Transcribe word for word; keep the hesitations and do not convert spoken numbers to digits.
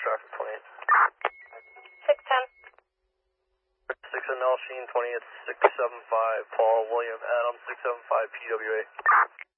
traffic twenty-eight. six ten. six N L Sheen twenty-eight, six seven five, Paul William Adam, six seven five P W A.